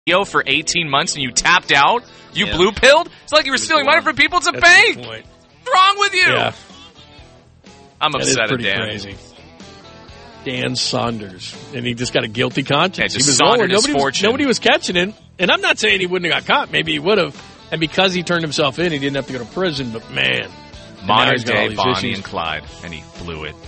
for 18 months and you tapped out? You blue-pilled? It's like you were stealing money from people. It's a bank. What's wrong with you? Yeah. I'm upset at Dan. Crazy. Dan Saunders. And he just got a guilty conscience. Yeah, he was Saunders nobody was catching him. And I'm not saying he wouldn't have got caught. Maybe he would have. And because he turned himself in, he didn't have to go to prison. But, man. Modern day Bonnie and Clyde. And he blew it.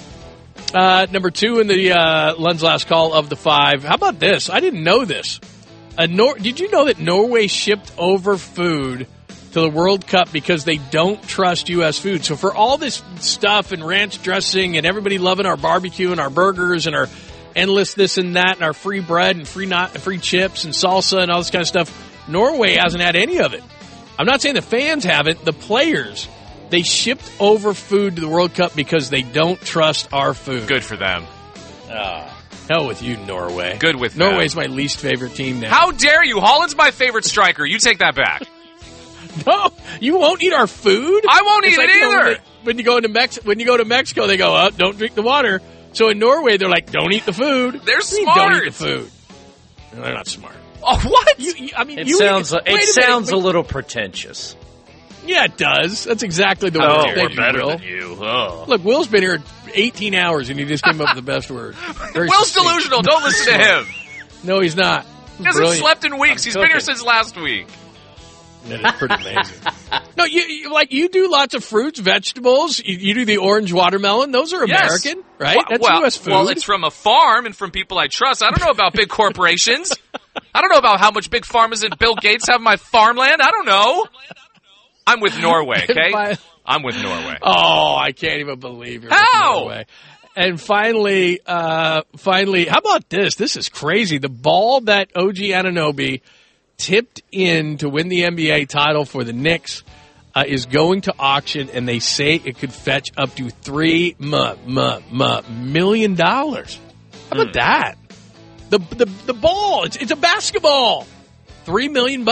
Number 2 in the Lund's Last Call of the 5. How about this? I didn't know this. Did you know that Norway shipped over food to the World Cup because they don't trust U.S. food? So for all this stuff and ranch dressing and everybody loving our barbecue and our burgers and our endless this and that and our free bread and free chips and salsa and all this kind of stuff, Norway hasn't had any of it. I'm not saying the fans haven't. The players, they shipped over food to the World Cup because they don't trust our food. Good for them. Hell with you, Norway. Good with them. Norway's my least favorite team now. How dare you? Holland's my favorite striker. You take that back. No, you won't eat our food. I won't eat it either. When you go to Mexico, they go, "Oh, don't drink the water." So in Norway, they're like, "Don't eat the food." They're smart. Don't eat the food. No, they're not smart. Oh, what? It sounds a little pretentious. Yeah, it does. That's exactly the word. We're better than you. Oh. Look, Will's been here 18 hours, and he just came up with the best word. Will's delusional. Don't listen to him. No, he's not. He hasn't slept in weeks. He's been here since last week. That is pretty amazing. No, you do lots of fruits, vegetables. You do the orange watermelon. Those are American, right? That's U.S. food. Well, it's from a farm and from people I trust. I don't know about big corporations. I don't know about how much big pharmas and Bill Gates have my farmland. I don't know. I'm with Norway, okay? I'm with Norway. Oh, I can't even believe you're with Norway. And finally, how about this? This is crazy. The ball that OG Anunoby tipped in to win the NBA title for the Knicks is going to auction, and they say it could fetch up to $3 million. How about that? The ball, it's a basketball. $3 million.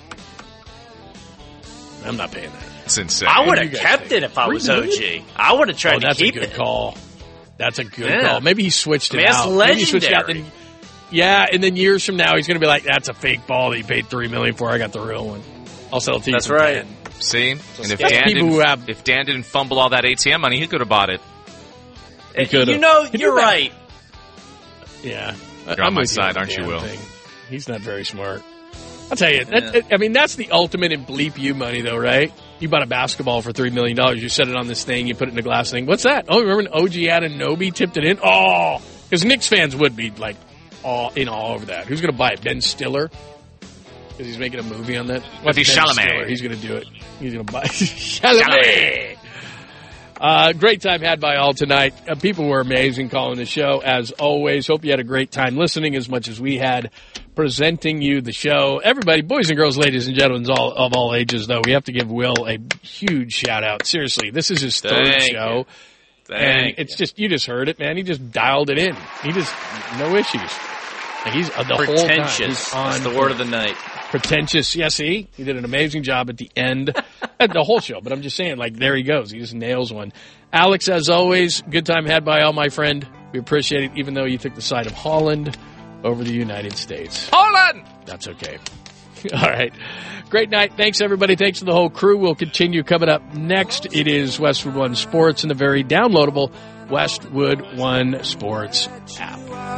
I'm not paying that. It's insane. I would have kept it if I was OG. I would have tried to keep it. That's a good call. That's a good call. Maybe he switched it out. That's legendary. Maybe he switched it out. And then years from now, he's going to be like, "That's a fake ball that you paid $3 million for. I got the real one. I'll sell it to you." That's right. 10. See, and if Dan didn't fumble all that ATM money, he could have bought it. He could have. You're right. Yeah, you're on my side, aren't you, Will? He's not very smart. I'll tell you. That's the ultimate in bleep you money, though, right? You bought a basketball for $3 million. You set it on this thing. You put it in a glass thing. What's that? Oh, remember when OG Anunoby tipped it in? Oh, because Knicks fans would be like all over that. Who's going to buy it? Ben Stiller? Because he's making a movie on that. Chalamet. He's going to do it. He's going to buy Chalamet. Great time had by all tonight. People were amazing calling the show, as always. Hope you had a great time listening as much as we had presenting you the show. Everybody, boys and girls, ladies and gentlemen of all ages, though, we have to give Will a huge shout-out. Seriously, this is his third show. And it's just, you just heard it, man. He just dialed it in. He just, no issues. He's the whole time. Pretentious. That's the word of the night. Pretentious. Yeah, see? He did an amazing job at the end. At the whole show. But I'm just saying, like, there he goes. He just nails one. Alex, as always, good time had by all, my friend. We appreciate it, even though you took the side of Holland over the United States. Holland! That's okay. All right. Great night. Thanks, everybody. Thanks to the whole crew. We'll continue coming up next. It is Westwood One Sports and the very downloadable Westwood One Sports app.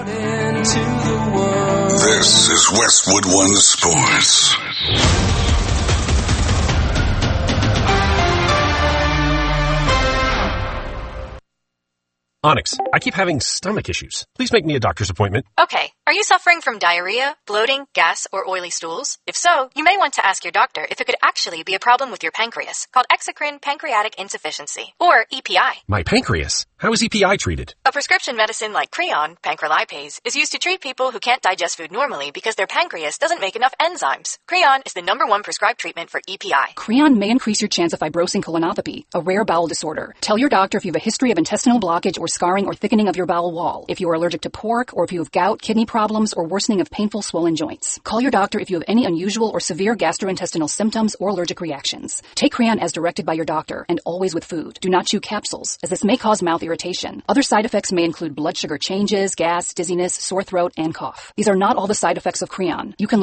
This is Westwood One Sports. Onyx, I keep having stomach issues. Please make me a doctor's appointment. Okay. Are you suffering from diarrhea, bloating, gas, or oily stools? If so, you may want to ask your doctor if it could actually be a problem with your pancreas, called exocrine pancreatic insufficiency, or EPI. My pancreas? How is EPI treated? A prescription medicine like Creon, pancrelipase, is used to treat people who can't digest food normally because their pancreas doesn't make enough enzymes. Creon is the #1 prescribed treatment for EPI. Creon may increase your chance of fibrosing colonopathy, a rare bowel disorder. Tell your doctor if you have a history of intestinal blockage or scarring or thickening of your bowel wall, if you are allergic to pork, or if you have gout, kidney problems, or worsening of painful swollen joints. Call your doctor if you have any unusual or severe gastrointestinal symptoms or allergic reactions. Take Creon as directed by your doctor, and always with food. Do not chew capsules, as this may cause mouth irritation. Other side effects may include blood sugar changes, gas, dizziness, sore throat, and cough. These are not all the side effects of Creon. You can learn